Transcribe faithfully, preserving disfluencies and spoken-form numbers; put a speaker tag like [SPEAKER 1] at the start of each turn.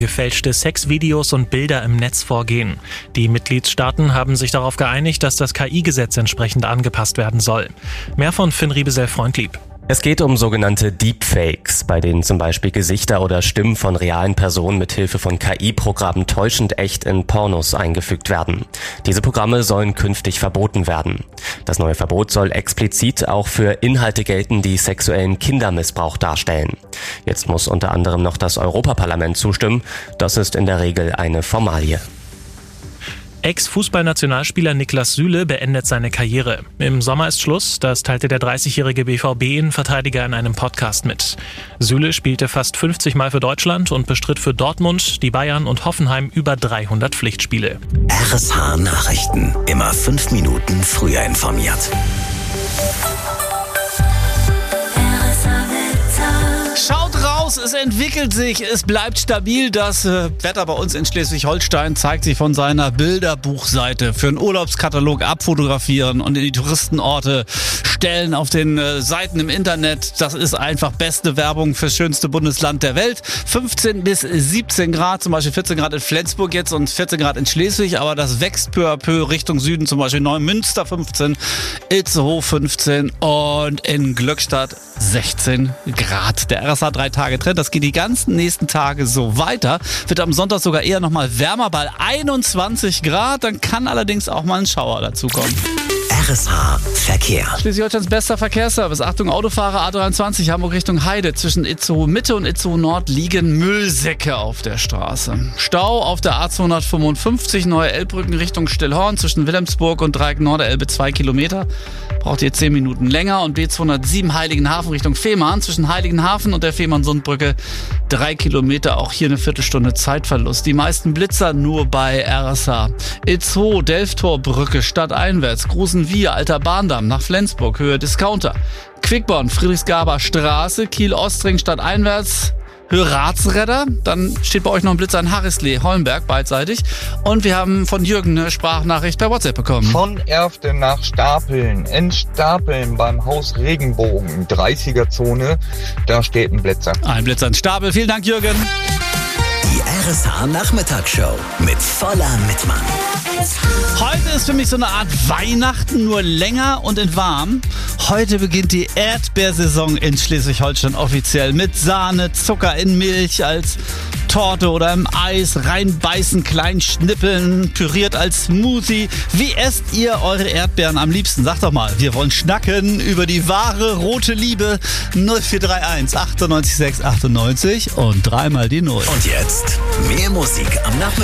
[SPEAKER 1] gefälschte Sexvideos und Bilder im Netz vorgehen. Die Mitgliedstaaten haben sich darauf geeinigt, dass das K I-Gesetz entsprechend angepasst werden soll. Mehr von Finn Riebesell-Freundlieb.
[SPEAKER 2] Es geht um sogenannte Deepfakes, bei denen zum Beispiel Gesichter oder Stimmen von realen Personen mit Hilfe von K I-Programmen täuschend echt in Pornos eingefügt werden. Diese Programme sollen künftig verboten werden. Das neue Verbot soll explizit auch für Inhalte gelten, die sexuellen Kindermissbrauch darstellen. Jetzt muss unter anderem noch das Europaparlament zustimmen. Das ist in der Regel eine Formalie.
[SPEAKER 1] Ex-Fußballnationalspieler Niklas Süle beendet seine Karriere. Im Sommer ist Schluss, das teilte der dreißigjährige B V B-Innenverteidiger in einem Podcast mit. Süle spielte fast fünfzig Mal für Deutschland und bestritt für Dortmund, die Bayern und Hoffenheim über dreihundert Pflichtspiele.
[SPEAKER 3] R S H Nachrichten. Immer fünf Minuten früher informiert.
[SPEAKER 4] Schaut raus, es entwickelt sich, es bleibt stabil. Das äh, Wetter bei uns in Schleswig-Holstein zeigt sich von seiner Bilderbuchseite. Für einen Urlaubskatalog abfotografieren und in die Touristenorte stellen auf den äh, Seiten im Internet. Das ist einfach beste Werbung fürs schönste Bundesland der Welt. fünfzehn bis siebzehn Grad, zum Beispiel vierzehn Grad in Flensburg jetzt und vierzehn Grad in Schleswig. Aber das wächst peu à peu Richtung Süden, zum Beispiel Neumünster fünfzehn, Itzehoe fünfzehn und in Glückstadt sechzehn Grad. Der R S H drei Tage Trend, das geht die ganzen nächsten Tage so weiter. Wird am Sonntag sogar eher nochmal wärmer, bei einundzwanzig Grad. Dann kann allerdings auch mal ein Schauer dazukommen.
[SPEAKER 3] R S H Verkehr.
[SPEAKER 4] Schleswig-Holsteins bester Verkehrsservice. Achtung, Autofahrer, A dreiundzwanzig, Hamburg Richtung Heide. Zwischen Itzehoe Mitte und Itzehoe Nord liegen Müllsäcke auf der Straße. Stau auf der A zweihundertfünfundfünfzig, Neue Elbbrücken Richtung Stillhorn. Zwischen Wilhelmsburg und Dreieck Norderelbe zwei Kilometer. Braucht ihr zehn Minuten länger. Und B zweihundertsieben Heiligenhafen Richtung Fehmarn. Zwischen Heiligenhafen und der Fehmarn-Sundbrücke drei Kilometer. Auch hier eine Viertelstunde Zeitverlust. Die meisten Blitzer nur bei R S H. Itzehoe, Delftorbrücke, stadteinwärts. Grusenwier, Alter Bahndamm nach Flensburg, Höhe Discounter. Quickborn, Friedrichsgaber Straße, Kiel-Ostring, stadteinwärts. Höhe Ratsredder, dann steht bei euch noch ein Blitzer in Harrislee, Holmberg, beidseitig. Und wir haben von Jürgen eine Sprachnachricht per WhatsApp bekommen.
[SPEAKER 5] Von Erfte nach Stapeln, in Stapeln beim Haus Regenbogen, dreißiger Zone, da steht ein Blitzer.
[SPEAKER 4] Ein Blitzer in Stapel, vielen Dank Jürgen.
[SPEAKER 3] Die R S H Nachmittagsshow mit Voller Mittmann.
[SPEAKER 4] Heute ist für mich so eine Art Weihnachten, nur länger und in warm. Heute beginnt die Erdbeersaison in Schleswig-Holstein offiziell mit Sahne, Zucker in Milch als Torte oder im Eis, reinbeißen, klein schnippeln, püriert als Smoothie. Wie esst ihr eure Erdbeeren am liebsten? Sagt doch mal, wir wollen schnacken über die wahre rote Liebe. null vier drei eins achtundneunzig sechs achtundneunzig und dreimal die Null.
[SPEAKER 3] Und jetzt mehr Musik am Nachmittag.